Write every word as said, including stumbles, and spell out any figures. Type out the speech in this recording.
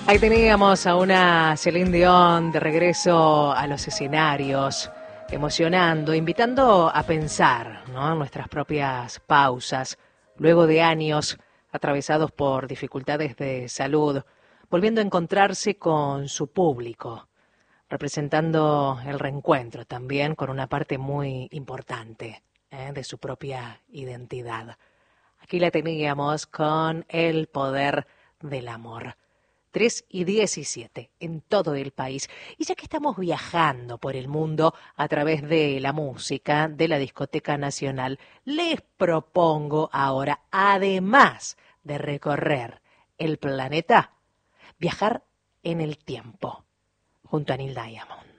Ahí teníamos a una Celine Dion de regreso a los escenarios, emocionando, invitando a pensar, ¿no?, en nuestras propias pausas, luego de años atravesados por dificultades de salud, volviendo a encontrarse con su público, representando el reencuentro también con una parte muy importante, ¿eh?, de su propia identidad. Aquí la teníamos con El poder del amor. tres y diecisiete en todo el país. Y ya que estamos viajando por el mundo a través de la música de la Discoteca Nacional, les propongo ahora, además de recorrer el planeta, viajar en el tiempo, junto a Neil Diamond.